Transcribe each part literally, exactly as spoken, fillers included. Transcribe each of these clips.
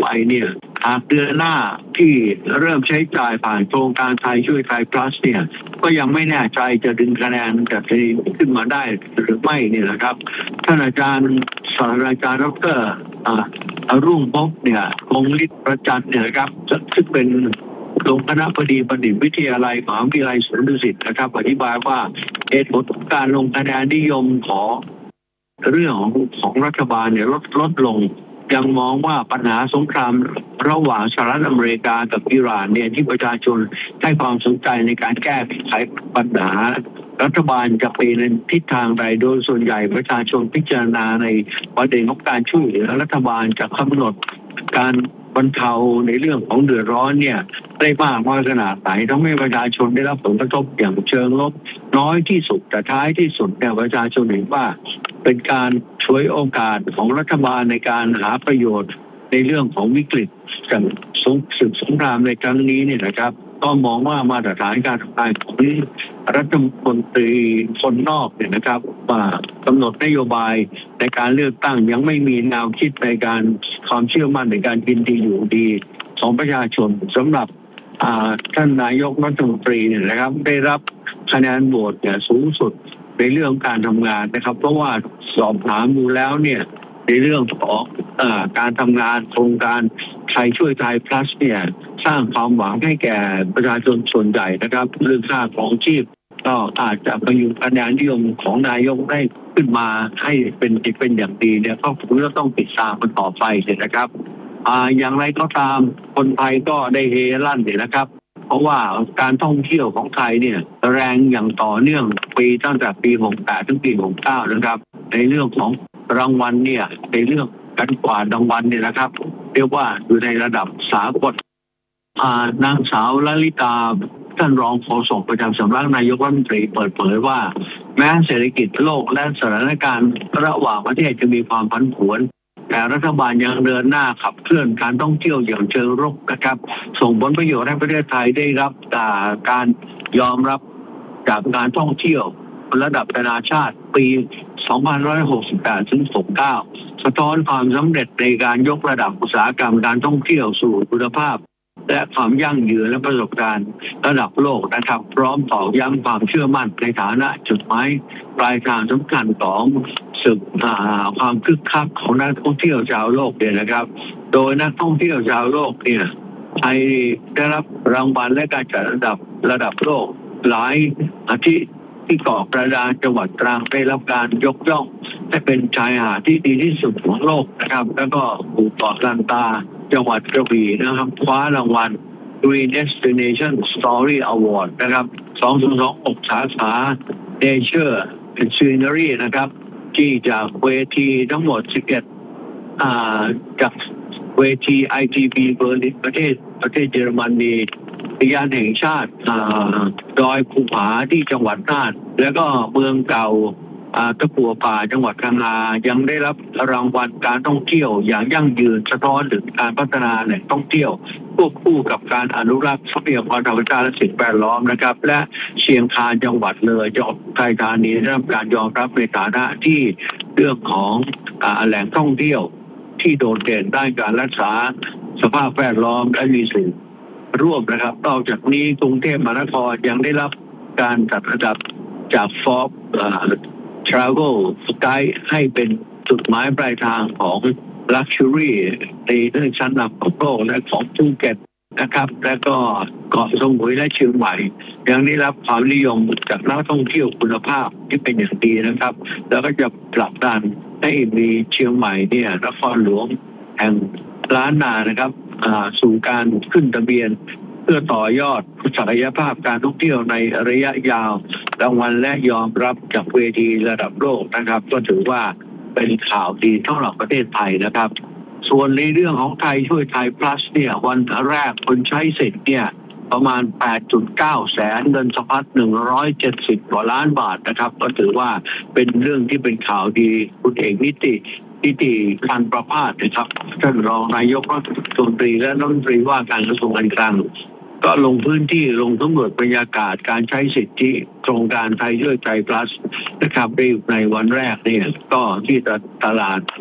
เนี่ยหากเดือนหน้าที่เริ่มใช้จ่ายผ่านโครงการไทยช่วยไทย plus เนี่ยก็ยังไม่แน่ใจจะดึงคะแนนจากที่ขึ้นมาได้หรือไม่เนี่ยนะครับท่านอาจารย์ศาสตราจารย์ดรอรุ่งพบเนี่ยคงฤทธิ์ประจันเนี่ยนะครับซึ่งเป็นรองคณบดีบัณฑิตวิทยาลัยมหาวิทยาลัยสวนดุสิตนะครับอธิบายว่าเหตุผลของการลงคะแนนนิยมของเรื่องของของรัฐบาลเนี่ยลดลดลงยังมองว่าปัญหาสงครามระหว่างสหรัฐอเมริกากับอิหร่านเนี่ยที่ประชาชนให้ความสนใจในการแก้ไขปัญหารัฐบาลจะไปในทิศทางใดโดยส่วนใหญ่ประชาชนพิจารณาในประเด็นของการช่วยเหลือรัฐบาลจะกำหนดการบรรเทาในเรื่องของเดือดร้อนเนี่ยได้มากน้อยขนาดไหนทำให้ประชาชนได้รับผลกระทบอย่างเชิงลบน้อยที่สุดแต่ท้ายที่สุดเนี่ยประชาชนเห็นว่าเป็นการช่วยโอกาสของรัฐบาลในการหาประโยชน์ในเรื่องของวิกฤตจากศึกสงครามในครั้งนี้เนี่ยนะครับก็มองว่ามาตรฐานการทำงานของรัฐมนตรีคนนอกเนี่ยนะครับว่ากำหนดนโยบายในการเลือกตั้งยังไม่มีแนวคิดในการความเชื่อมั่นในการกินดีอยู่ดีของประชาชนสำหรับท่านนายกรัฐมนตรีเนี่ยนะครับได้รับคะแนนโหวตเนี่ยสูงสุดในเรื่องการทำงานนะครับเพราะว่าสอบถามดูแล้วเนี่ยในเรื่องของเอ่อการทำงานโครงการไทยช่วยไทย plus เนี่ยสร้างความหวังให้แก่ประชาชนส่วนใหญ่นะครับเรื่องค่าของชีพก็อาจจะประยุกต์คะแนนนิยมของนายกได้ขึ้นมาให้เป็นเป็นอย่างดีเนี่ยก็คงจะต้องติดตามกันต่อไปเลยนะครับอ่าอย่างไรก็ตามคนไทยก็ได้เฮลั่นเนี่ยนะครับเพราะว่าการท่องเที่ยวของไทยเนี่ยแรงอย่างต่อเนื่องปีตั้งแต่ปีหกสิบแปดถึงปีหกสิบเก้านะครับในเรื่องของรางวัลเนี่ยในเรื่องการกวาดรางวัลเนี่ยนะครับเรียกว่าอยู่ในระดับสากลนางสาวลลิตาท่านรองโฆษกประจำสำนักนายกรัฐมนตรีเปิดเผยว่าแม้เศรษฐกิจโลกและสถานการณ์ระหว่างประเทศจะมีความผันผวนแต่รัฐบาลยังเดินหน้าขับเคลื่อนการท่องเที่ยวอย่างเชิงรุกนะครับส่งผลประโยชน์ให้ประเทศไทยได้รับการยอมรับจากการท่องเที่ยวระดับนานาชาติปีสองพันห้าร้อยหกสิบแปดถึงหกสิบเก้าสะท้อนความสำเร็จในการยกระดับอุตสาหกรรมการท่องเที่ยวสู่คุณภาพและความยั่งยืนและประสบการณ์ระดับโลกนะครับพร้อมตอกย้ำความเชื่อมั่นในฐานะจุดหมายปลายทางสำคัญของศึกความคึกคักของนักท่องเที่ยวชาวโลกเนี่ยนะครับโดยนักท่องเที่ยวชาวโลกเนี่ยไทยได้รับรางวัลและการจัดอันดับระดับโลกหลายอาทิตย์ที่เกาะกระดานจังหวัดตรังได้รับการยกย่องให้เป็นชายหาดที่ดีที่สุดของโลกนะครับแล้วก็หมู่เกาะลันตาจังหวัดกระบี่นะครับคว้ารางวัล Green Destination Story Award นะครับสองพันยี่สิบหกสาขา Nature and Scenery นะครับที่จากเวทีทั้งหมดสิบเอ็ดอ่าจากเวที ไอ ที บี เบอร์ลินประเทศประเทศเยอรมนีอุทยานแห่งชาติดอยภูผาที่จังหวัดน่านแล้วก็เมืองเก่าตะกั่วป่าจังหวัดพังงายังได้รับรางวัลการท่องเที่ยวอย่างยั่งยืนสะท้อนถึงการพัฒนาแหล่งท่องเที่ยวควบคู่กับการอนุรักษ์ทรัพยากรธรรมชาติและสิ่งแวดล้อมนะครับและเชียงคานจังหวัดเลยจังหวัดอุทัยธานีได้รับการยอมรับในฐานะที่เรื่องของแหล่งท่องเที่ยวที่โดดเด่นด้านการรักษาสภาพแวดล้อมและมีสิ่งร่วมนะครับนอกจากนี้กรุงเทพมหานครยังได้รับการจัดอันดับจาก Forbes Travel Guide ให้เป็นจุดหมายปลายทางของ Luxury ในเรื่องชั้นนำของโลกและของภูเก็ตนะครับและก็เกาะสมุยและเชียงใหม่ยังได้รับความนิยมจากนักท่องเที่ยวคุณภาพที่เป็นอย่างดีนะครับแล้วก็จะผลักดันให้มีเชียงใหม่เนี่ยนครหลวงแห่งล้านนานะครับสู่การขึ้นทะเบียนเพื่อต่อยอดศักยภาพการท่องเที่ยวในระยะยาวรางวัลและยอมรับจากเวทีระดับโลกนะครับก็ถือว่าเป็นข่าวดีสำหรับประเทศไทยนะครับส่วนในเรื่องของไทยช่วยไทย plus เนี่ยวันแรกคนใช้สิทธิ์เนี่ยประมาณ แปดจุดเก้า แสนเงินสะพัดหนึ่งร้อยเจ็ดสิบกว่าล้านบาทนะครับก็ถือว่าเป็นเรื่องที่เป็นข่าวดีคุณเอกนิตินิติพันธ์ประภาสนะครับท่านรองนายกรัฐมนตรีและรัฐมนตรีว่าการกระทรวงการคลังก็ลงพื้นที่ลงสำรวจบรรยากาศการใช้สิทธิโครงการไทยช่วยไทย plus นะครับในวันแรกเนี่ยก็ที่ตลาดสด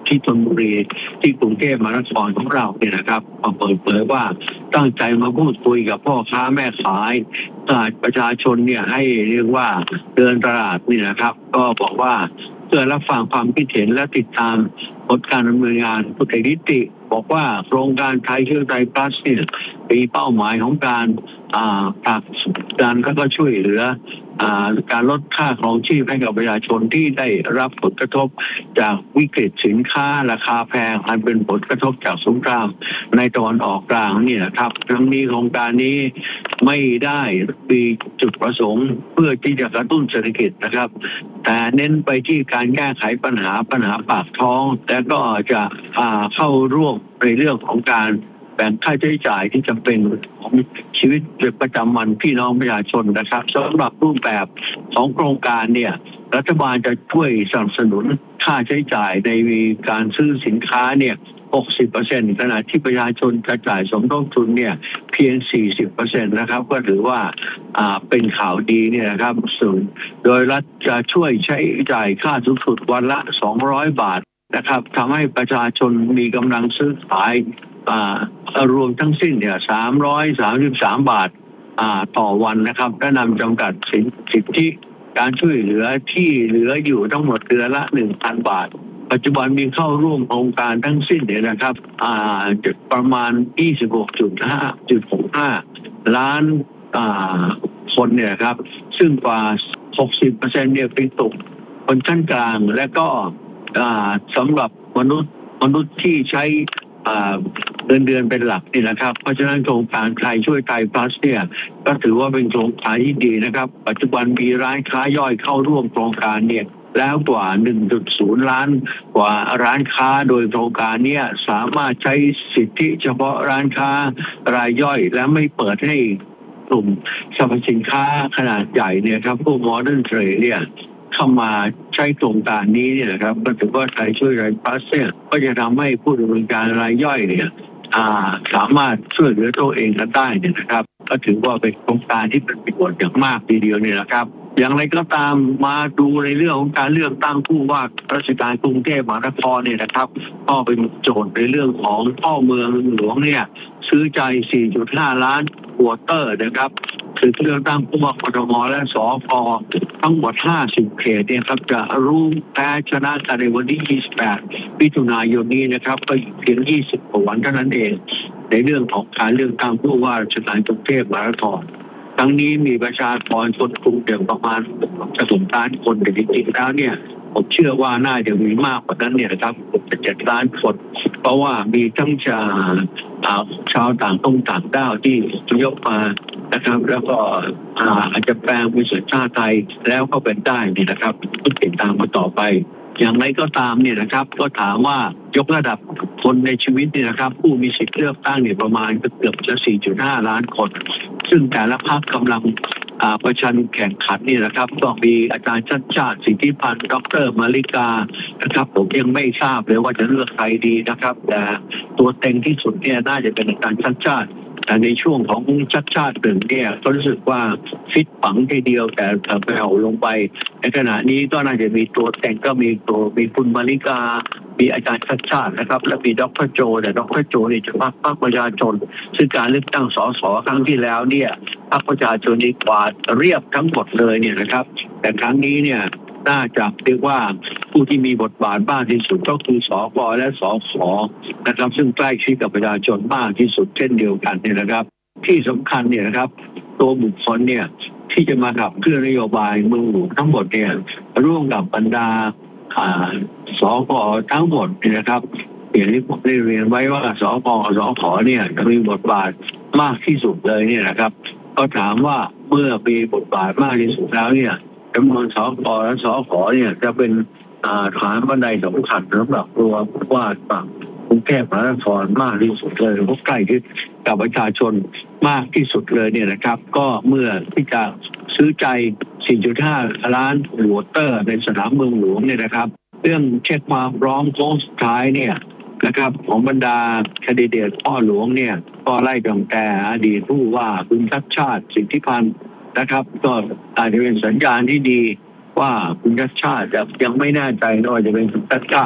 ที่ธนบุรีที่กรุงเทพมหานครของเราเนี่ยนะครับมาเปิดเผยว่าตั้งใจมาพูดคุยกับพ่อค้าแม่ขายตลาดประชาชนเนี่ยให้เรียกว่าเดินตลาดนี่นะครับก็บอกว่าเพื่อรับฟังความคิดเห็นและติดตามผลการดำเนินงานผู้ใหญ่นิติบอกว่าโครงการไทยเชื่อไทยพลัสเนี่ยมีเป้าหมายของการผลักดันและก็ช่วยเหลือการลดค่าครองชีพให้กับประชาชนที่ได้รับผลกระทบจากวิกฤตสินค้าราคาแพงอันเป็นผลกระทบจากสงครามในตะวันออกกลางนี่นะครับทั้งนี้โครงการนี้ไม่ได้มีจุดประสงค์เพื่อที่จะกระตุ้นเศรษฐกิจนะครับแต่เน้นไปที่การแก้ไขปัญหาปัญหาปากท้องแต่ก็จะเข้าร่วมในเรื่องของการแบ่งค่าใช้จ่ายที่จำเป็นของชีวิตประจำวันพี่น้องประชาชนนะครับสำหรับรูปแบบของโครงการเนี่ยรัฐบาลจะช่วยสนับสนุนค่าใช้จ่ายในการซื้อสินค้าเนี่ย หกสิบเปอร์เซ็นต์ ขณะที่ประชาชนจะจ่ายสมทบทุนเนี่ยเพียง สี่สิบเปอร์เซ็นต์ นะครับก็ถือว่าอ่าเป็นข่าวดีเนี่ยนะครับส่วนโดยรัฐจะช่วยใช้จ่ายค่าสูงสุดวันละสองร้อยบาทนะครับทำให้ประชาชนมีกำลังซื้อขายรวมทั้งสิ้นเนี่ยสามร้อยสามสิบสามบาทต่อวันนะครับและนำจำกัดสิทธิการช่วยเหลือที่เหลืออยู่ทั้งหมดเดือนละ หนึ่งพัน บาทปัจจุบันมีเข้าร่วมโครงการทั้งสิ้นเนี่ยนะครับประมาณ ยี่สิบหกจุดห้า หกห้า ล้านคนเนี่ยครับซึ่งกว่า หกสิบเปอร์เซ็นต์ เนี่ยเป็นตกคนชั้นกลางและก็สำหรับมนุษย์มนุษย์ที่ใช้เดือนเดือนเป็นหลักนี่นะครับเพราะฉะนั้นโครงการไทยช่วยไทยพลัสเนี่ยก็ถือว่าเป็นโครงการที่ดีนะครับปัจจุบันมีร้านค้าย่อยเข้าร่วมโครงการเนี่ยแล้วกว่า หนึ่งจุดศูนย์ ล้านกว่าร้านค้าโดยโครงการนี้สามารถใช้สิทธิเฉพาะร้านค้ารายย่อยและไม่เปิดให้กลุ่มสรรพสินค้าขนาดใหญ่เนี่ยครับพวกโมเดิร์นเทรดเนี่ยเข้ามาใช้โครงการนี้เนี่ยนะครับก็ถือว่าไทยช่วยไทยพลัสเนี่ยก็จะทำให้ผู้ดำเนินการรายย่อยเนี่ยสามารถช่วยเหลือตัวเองกันได้เนี่ยนะครับก็ถือว่าเป็นโครงการที่เป็นประโยชน์อย่างมากทีเดียวเนี่ยนะครับอย่างไรก็ตามมาดูในเรื่องของการเลือกตั้งผู้ว่าราชการกรุงเทพมหานครเนี่ยนะครับก็เป็นโจทย์ในเรื่องของพ่อเมืองหลวงเนี่ยซื้อใจ สี่จุดห้า ล้านโหวตเตอร์นะครับคือเลือกตั้งผู้ว่ากทมและสภทั้งหมดห้าสิบเขตเนี่ยครับจะรู้แพ้ชนะกันในวันที่ยี่สิบแปดมิถุนายนนี้นะครับก็เพียงยี่สิบกว่าวันเท่านั้นเองในเรื่องของการเลือกตั้งผู้ว่าราชการกรุงเทพมหานครทั้งนี้มีประชากรคนกรุงเทพประมาณจะถึงล้านคนแต่จริงๆแล้วเนี่ยผมเชื่อว่าน่าจะมีมากกว่านั้นเนี่ยนะครับเป็นเจ็ดล้านคนเพราะว่ามีทั้งชาวชาวต่างตรงต่างด้าวที่ยกมานะครับแล้วก็อาจจะแปลงเป็นสัญชาติไทยแล้วก็เป็นได้นี่นะครับต้องติดตามมาต่อไปอย่างไรก็ตามเนี่ยนะครับก็ถามว่ายกระดับคนในชีวิตเนี่ยนะครับผู้มีสิทธิ์เลือกตั้งเนี่ยประมาณเกือบจะ สี่จุดห้า ล้านคนซึ่งแต่ละพรรคกำลังประชันแข่งขันนี่นะครับก็มีอาจารย์ชัดชาติสิทธิพันธ์ดร.มาริกานะครับผมยังไม่ทราบเลยว่าจะเลือกใครดีนะครับแต่ตัวเต็งที่สุดเนี่ยน่าจะเป็นอาจารย์ชัดชาติแต่ในช่วงของชัดชาติหนึ่งเนี่ยก็รู้สึกว่าฟิตฝังทีเดียวแต่แผ่วลงไปในขณะนี้ก็น่าจะมีตัวแต่งก็มีตัวมีคุณมาริกามีอาจารย์ชัดชาตินะครับและมีดร.โจแต่ดร.โจนี่จะพรรคพรรคประชาชนซึ่งการเลือกตั้งสสครั้งที่แล้วเนี่ยพรรคประชาชนนี่กวาดเรียบทั้งหมดเลยเนี่ยนะครับแต่ครั้งนี้เนี่ยน่าจะเรียกว่าผู้ที่มีบทบาทมากที่สุดก็คือสกและสขนะครับซึ่งใกล้ชิดกับประชาชนมากที่สุดเช่นเดียวกันเนี่ยนะครับที่สำคัญเนี่ยนะครับตัวบุคคลเนี่ยที่จะมาขับเคลื่อนนโยบายเมืองหลวงทั้งหมดเนี่ยร่วมกับบรรดาสกทั้งหมดเนี่ยนะครับอย่างที่ผมได้เรียนไว้ว่าสกสขเนี่ยจะมีบทบาทมากที่สุดเลยเนี่ยนะครับก็ถามว่าเมื่อมีบทบาทมากที่สุดแล้วเนี่ยจำนวนสกและสขเนี่ยจะเป็นฐานบันไดสำคัญสำหรับตัวว่าฝั่งกรุงเทพมหานครมากที่สุดเลยเพราะใกล้ชิดกับประชาชนมากที่สุดเลยเนี่ยนะครับก็เมื่อที่จะซื้อใจ สี่จุดห้า ล้านโหวตเตอร์ในสนามเมืองหลวงเนี่ยนะครับเรื่องเช็คความพร้อมโค้งสุดท้ายเนี่ยนะครับของบรรดาแคนดิเดตพ่อหลวงเนี่ยก็ไล่ตั้งแต่อดีตผู้ว่าคุณชัดชาติสิทธิพันธ์นะครับก็อาจจะเป็นสัญญาณที่ดีว่าคุณชัดชาติยังไม่แน่ใจว่าจะเป็นคุณชัดชาติ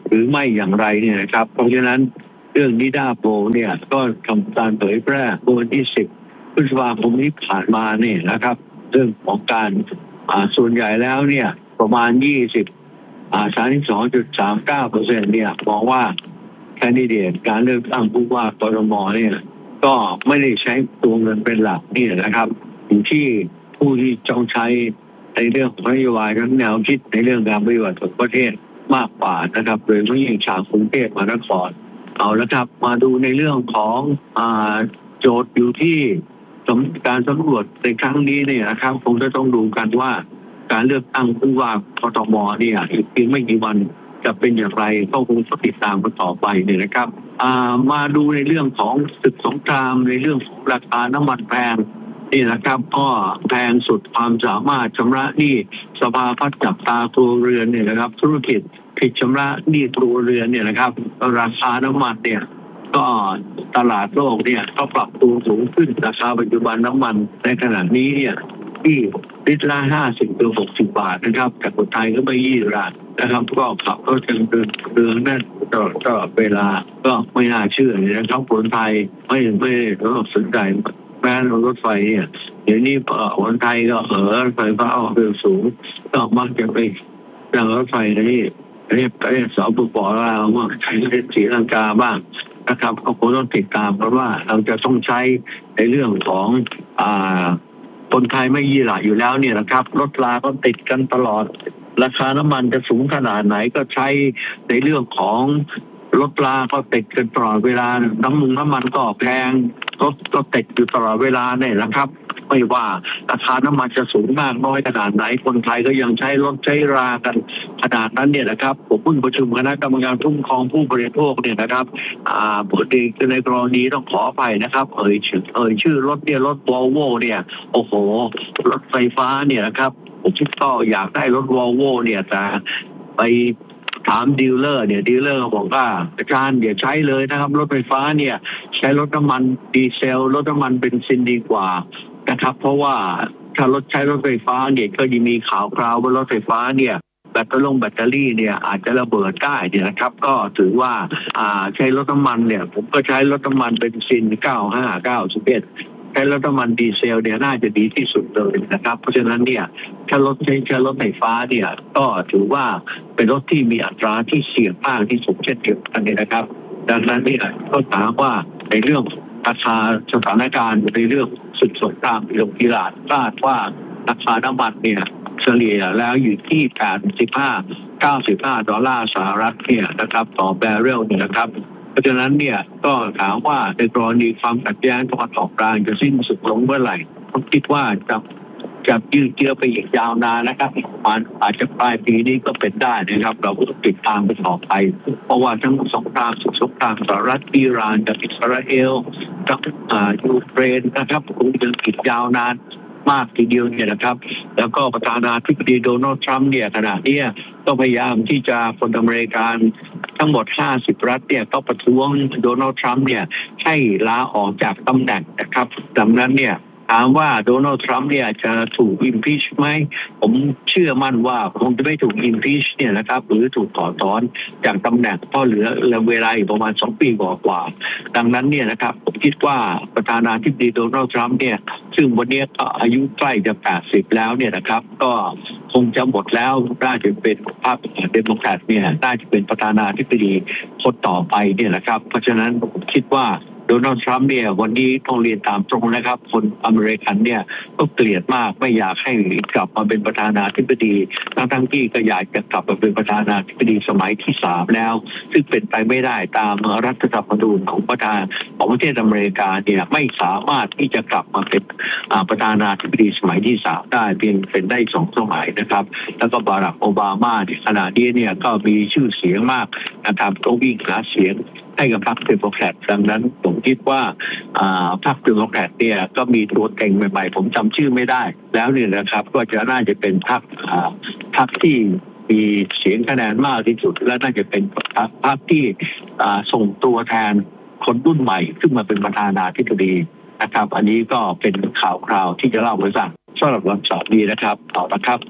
หรือไม่อย่างไรเนี่ยนะครับเพราะฉะนั้นเรื่องนิดาโพเนี่ยก็ทำการเผยแพร่เมื่อวันที่สิบพฤษภาคมที่ผ่านมาเนี่ยนะครับเรื่องของการส่วนใหญ่แล้วเนี่ยประมาณยี่สิบอ่า สามสิบสองจุดสามเก้าเปอร์เซ็นต์ เนี่ยมองว่าแคนดิเดตการเลือกตั้งผู้ว่ากทมเนี่ยก็ไม่ได้ใช้ตัวเงินเป็นหลักนี่นะครับอยู่ที่ผู้ที่จ้องใช้ในเรื่องของนโยบายทั้งแนวคิดในเรื่องการปฏิวัติประเทศมากกว่านะครับโดยเฉพาะอย่างชาวกรุงเทพมหานครเอาละครับมาดูในเรื่องของอ่าโจทย์อยู่ที่การสำรวจในครั้งนี้เนี่ยนะครับคงจะต้องดูกันว่าการเลือกตั้งผู้ว่ากทมเนี่ยอีกเพียงไม่กี่วันจะเป็นอย่างไรก็คงต้องติดตามกันต่อไปเนี่ยนะครับมาดูในเรื่องของศึกสงครามในเรื่องของราคาน้ำมันแพงนี่นะครับก็แพงสุดความสามารถชำระหนี้สภาพัฒน์จับตาครัวเรือนเนี่ยนะครับธุรกิจผิดชำระหนี้ครัวเรือนเนี่ยนะครับราคาน้ำมันเนี่ยก็ตลาดโลกเนี่ยก็ปรับตัวสูงขึ้นราคาปัจจุบันน้ำมันในขณะนี้เนี่ยที่ลิตรละห้าสิบถึงหกสิบบาทนะครับแต่คนไทยก็ไม่ยี่รานะครับก็ขับรถกันเดินเดินนั่นตลอดตลอดเวลาก็ไม่น่าเชื่อเลยนะครับคนไทยไม่ไม่ได้สนใจแม้รถไฟเนี่ยเดี๋ยวนี้คนไทยก็เออรถไฟฟ้าออกเร็วสูงก็มักจะไปนั่งรถไฟนี่เรียกเรียกสปป.ลาวว่าใช้เรียกศรีลังกาบ้างนะครับก็คงต้องติดตามเพราะว่าเราจะต้องใช้ในเรื่องของอ่าคนไทยไม่ยี่หร่าอยู่แล้วเนี่ยนะครับรถราก็ติดกันตลอดราคาน้ำมันจะสูงขนาดไหนก็ใช้ในเรื่องของรถราก็ติดกันตลอดเวลาน้ำมันน้ำมันก็แพงรถก็ติดอยู่ตลอดเวลาเนี่ยนะครับไม่ว่าราคาน้ำมันจะสูงมากน้อยขนาดไหนคนไทยก็ยังใช้รถใช้รากันขนาดนั้นเนี่ยนะครับผมเพิ่งประชุมคณะกรรมการคุ้มครองผู้บริโภคเนี่ยนะครับอ่าปกติในกรณีต้องขอไปนะครับเอ่ยชื่อเอ่ยชื่อรถเนี่ยรถ Volvo เนี่ยโอ้โหรถไฟฟ้าเนี่ยนะครับผมก็อยากได้รถ Volvo เนี่ยแต่ไปถามดีลเลอร์เนี่ยดีลเลอร์บอกว่าอาจารย์เดี๋ยวใช้เลยนะครับรถไฟฟ้าเนี่ยใช้รถน้ำมันดีเซลรถน้ำมันเบนซินดีกว่านะครับเพราะว่าถ้ารถใช้รถไฟฟ้าเนี่ยก็จะมีข่าวคราวว่ารถไฟฟ้าเนี่ยแบตเตอรี่แบตเตอรี่เนี่ยอาจจะระเบิดได้เนี่ยนะครับก็ถือว่าอ่าใช้รถน้ำมันเนี่ยผมก็ใช้รถน้ำมันเบนซินเก้าห้า เก้าสิบเอ็ดใช้รถน้ำมันดีเซลเนี่ยน่าจะดีที่สุดเลยนะครับเพราะฉะนั้นเนี่ยถ้ารถใช้ใช้รถไฟฟ้าเนี่ยก็ถือว่าเป็นรถที่มีอัตราที่เสี่ยงมากที่สุดเช่นเดียวกันเนี่ยนะครับดังนั้นเนี่ยก็ถามว่าในเรื่องราคาสถานการณ์ในเรื่องสุดสงครามอิหร่านอิหร่านคาดว่าราคาน้ำมันเนี่ยเฉลี่ยแล้วอยู่ที่แปดสิบห้า เก้าสิบห้าดอลลาร์สหรัฐเนี่ยนะครับต่อแบเรลเนี่ยนะครับเพราะฉะนั้นเนี่ยก็ถามว่าในกรณีความขัดแย้งตะวันออกกลางจะสิ้นสุดลงเมื่อไหร่ผมคิดว่าจะจะยืดเยื้อไปอีกยาวนานนะครับอีกประมาณอาจจะปลายปีนี้ก็เป็นได้นะครับเราก็ต้องติดตามไปต่อไปเพราะว่าทั้งสงครามสงครามสหรัฐอิหร่านกับอิสราเอลกับยูเครนนะครับคงจะอีกยาวนานมากทีเดียวเนี่ยนะครับแล้วก็ประธานาธิบดีโดนัลด์ทรัมป์เนี่ยขณะนี้ก็พยายามที่จะคนอเมริกันทั้งหมดห้าสิบรัฐเนี่ยก็ประท้วงโดนัลด์ทรัมป์เนี่ยให้ลาออกจากตำแหน่งนะครับดังนั้นเนี่ยถามว่าโดนัลด์ทรัมป์เนี่ยจะถูก impeach ไหมผมเชื่อมั่นว่าคงจะไม่ถูก impeach เนี่ยนะครับหรือถูกถอดถอนจากตำแหน่งเพราะเหลือเวลาอีกประมาณสองปีกว่าๆดังนั้นเนี่ยนะครับผมคิดว่าประธานาธิบดีโดนัลด์ทรัมป์เนี่ยซึ่งวันนี้ก็อายุใกล้จะแปดสิบแล้วเนี่ยนะครับก็คงจะหมดแล้วน่าจะเป็นพรรคเดโมแครตเนี่ยน่าจะเป็นประธานาธิบดีคนต่อไปเนี่ยนะครับเพราะฉะนั้นผมคิดว่าโดนัลด์ทรัมป์เนี่ยวันนี้ต้องเรียนตามตรงนะครับคนอเมริกันเนี่ยก็เกลียดมากไม่อยากให้กลับมาเป็นประธานาธิบดีทั้งทั้งที่ก็อยากจะกลับมาเป็นประธานาธิบดีสมัยที่สามแล้วซึ่งเป็นไปไม่ได้ตามรัฐธรรมนูญของประธานของประเทศอเมริกาเนี่ยไม่สามารถที่จะกลับมาเป็นประธานาธิบดีสมัยที่สามได้เพียงเป็นได้สองสมัยนะครับแล้วก็บารักโอบามาในขณะนี้เนี่ยก็มีชื่อเสียงมากนะครับก็วิ่งหาเสียงให้กับพรรคเดโมแครตดังนั้นผมคิดว่าพรรคเดโมแครตเนี่ยก็มีตัวเก่งใหม่ๆผมจำชื่อไม่ได้แล้วเนี่ยนะครับก็จะน่าจะเป็นพรรคพรรคที่มีเสียงคะแนนมากที่สุดและน่าจะเป็นพรรคที่ส่งตัวแทนคนรุ่นใหม่ขึ้นมาเป็นประธานาธิบดีนะครับอันนี้ก็เป็นข่าวคราวที่จะเล่าให้ฟังสำหรับวันเสาร์นี้นะครับเอาละครับ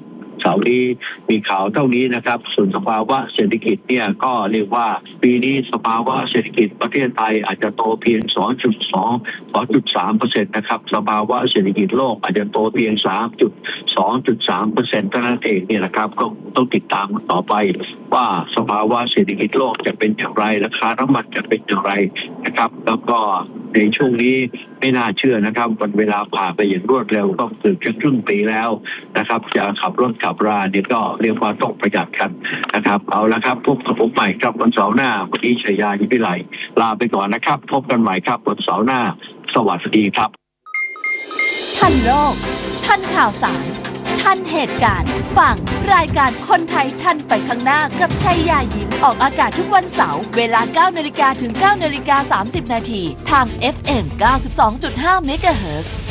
เสาร์นี้มีข่าวเท่านี้นะครับส่วนสภาวะเศรษฐกิจเนี่ยก็เรียกว่าปีนี้สภาวะเศรษฐกิจประเทศไทยอาจจะโตเพียง สองจุดสอง สองจุดสามเปอร์เซ็นต์ นะครับสภาวะเศรษฐกิจโลกอาจจะโตเพียง สามจุดสอง สามเปอร์เซ็นต์ เท่านั้นเองเนี่ยนะครับก็ต้องติดตามต่อไปว่าสภาวะเศรษฐกิจโลกจะเป็นอย่างไรราคาน้ำมันจะเป็นอย่างไรนะครับแล้วก็ในช่วงนี้ไม่น่าเชื่อนะครับวันเวลาผ่านไปอย่างรวดเร็วก็เกือบจะครึ่งปีแล้วนะครับจะขับรถขับราเนี่ยก็เรียกว่าต้องประหยัดกันนะครับเอาละครับพบกับผมใหม่ครับวันเสาร์หน้าวันนี้ชัยยายิพิไลลาไปก่อนนะครับพบกันใหม่ครับวันเสาร์หน้าสวัสดีครับทันโลกทันข่าวสารทันเหตุการณ์ฟังรายการคนไทยทันไปข้างหน้ากับชัยยายิ้มออกอากาศทุกวันเสาร์เวลา เก้านาฬิกา ถึง เก้านาฬิกาสามสิบนาทีทาง เอฟ เอ็ม เก้าสิบสองจุดห้า เมกะเฮิรตซ์